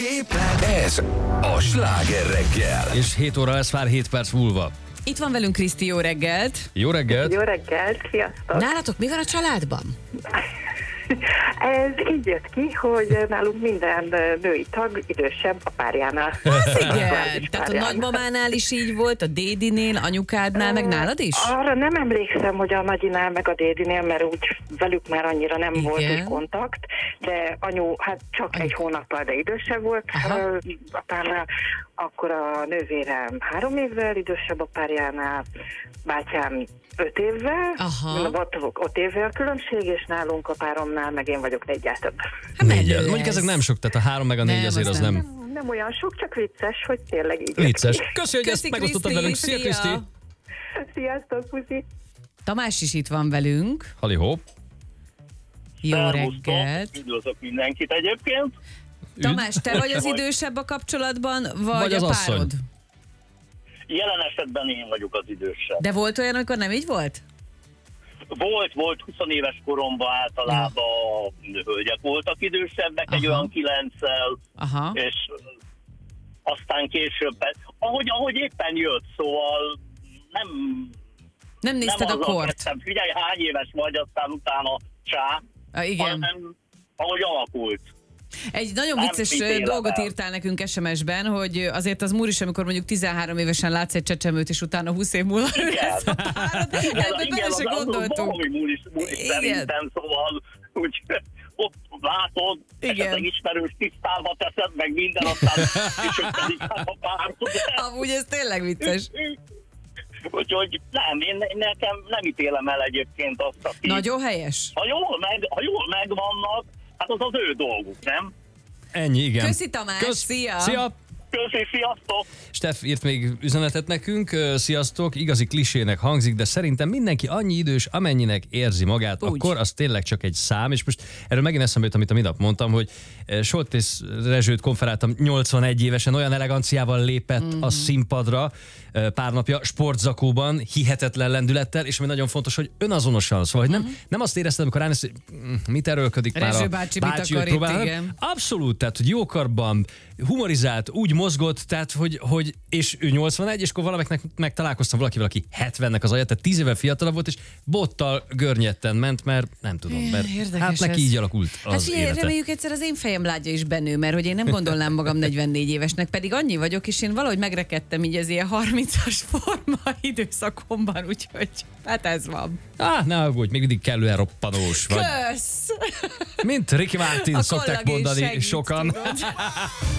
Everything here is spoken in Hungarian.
Ez a Sláger reggel. És 7 óra lesz már 7 perc múlva. Itt van velünk Kriszti, jó reggelt! Jó reggelt! Jó reggelt, sziasztok! Nálatok mi van a családban? Ez így jött ki, hogy nálunk minden női tag idősebb a párjánál. Az igen, tehát a nagymamánál is így volt, a dédinél, anyukádnál, meg nálad is? Arra nem emlékszem, hogy a nagyinál, meg a dédinél, mert úgy velük már annyira nem volt úgy kontakt, de anyu, hát csak egy hónappal, de idősebb volt apámnál, akkor a nővérem 3 évvel idősebb a párjánál, bátyám 5 évvel, ott évvel különbség, és nálunk a páromnál meg én vagyok 4-jel több. Mondjuk ezek nem sok, tehát a 3 meg a 4 azért az nem. Nem olyan sok, csak vicces, hogy tényleg így. Vicces. Köszönjük, hogy ezt megosztottad velünk. Szia, Kriszti! Sziasztok, puszi! Tamás is itt van velünk. Halli-hó! Jó reggelt! Üdvözlök mindenkit egyébként. Tamás, te vagy az idősebb a kapcsolatban, vagy az a asszony? párod? Jelen esetben én vagyok az idősebb. De volt olyan, amikor nem így volt? Volt 20 éves koromban általában hölgyek voltak idősebbek, egy olyan 9-szel, és aztán később, ahogy éppen jött, szóval nem nézted a kort. Kezdtem, figyelj, hány éves vagy, aztán utána csá, igen. hanem ahogy alakult. Egy nagyon vicces dolgot írtál nekünk SMS-ben, hogy azért az múr is, amikor mondjuk 13 évesen látsz egy csecsemőt, és utána 20 év múlva ő lesz a párod. Ebben bele se gondoltunk. Valami múr is szerintem, szóval úgy ott látod, esetleg ismerős tisztába teszed, meg minden, aztán és pedig a párod. Amúgy ez tényleg vicces. Úgyhogy nekem nem ítélem el egyébként azt, aki... Nagyon helyes. Ha jól megvannak, hát az az ő dolguk, nem? Ennyi, igen. Köszi Tamás, szia! Szia! Köszi, sziasztok! Steff írt még üzenetet nekünk, sziasztok, igazi klisének hangzik, de szerintem mindenki annyi idős, amennyinek érzi magát, úgy. Akkor az tényleg csak egy szám, és most erről megint eszembe jut, amit a minap mondtam, hogy Soltész Rezsőt konferáltam, 81 évesen, olyan eleganciával lépett a színpadra pár napja, sportzakóban, hihetetlen lendülettel, és ami nagyon fontos, hogy önazonosan, szóval, hogy nem azt érezted, amikor ránézsz, hogy mit erőlködik már Rezső a bácsi bácsi, mit akar itt, igen. Abszolút, tehát, hogy jókarban, humorizált, úgy mozgott, tehát, hogy és ő 81, és akkor valamelyiknek megtalálkoztam valakivel, aki 70-nek az alja, tehát 10 évvel fiatalabb volt, és bottal görnyetten ment, mert nem tudom, mert hát neki így alakult az élete. Reméljük egyszer az én fejem ládja is benő, mert hogy én nem gondolnám magam 44 évesnek, pedig annyi vagyok, és én valahogy megrekedtem így az ilyen 30-as forma időszakomban, úgyhogy hát ez van. Ne aggódj, még mindig kellően roppanós vagy. Kösz! Mint Ricky Martin szokták mondani sokan.